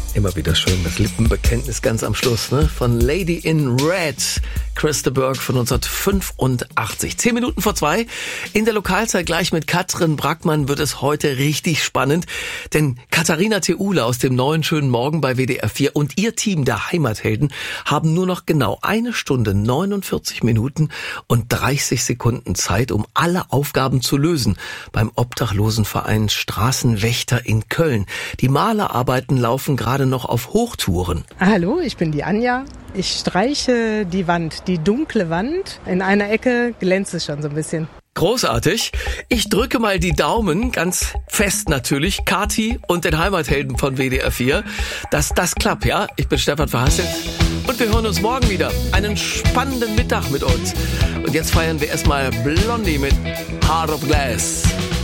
Immer wieder schön, das Lippenbekenntnis ganz am Schluss, ne? Von Lady in Red, Christa Burke von 1985. 10 Minuten vor 2. In der Lokalzeit gleich mit Katrin Brackmann wird es heute richtig spannend. Denn Katharina Theule aus dem neuen Schönen Morgen bei WDR 4 und ihr Team der Heimathelden haben nur noch genau 1 Stunde, 49 Minuten und 30 Sekunden Zeit, um alle Aufgaben zu lösen beim Obdachlosenverein Straßenwächter in Köln. Die Malerarbeiten laufen gerade noch auf Hochtouren. Hallo, ich bin die Anja. Ich streiche die Wand, die dunkle Wand. In einer Ecke glänzt es schon so ein bisschen. Großartig. Ich drücke mal die Daumen, ganz fest natürlich, Kati und den Heimathelden von WDR 4, dass das klappt, ja? Ich bin Stefan Verhasselt und wir hören uns morgen wieder. Einen spannenden Mittag mit uns. Und jetzt feiern wir erstmal Blondie mit Heart of Glass.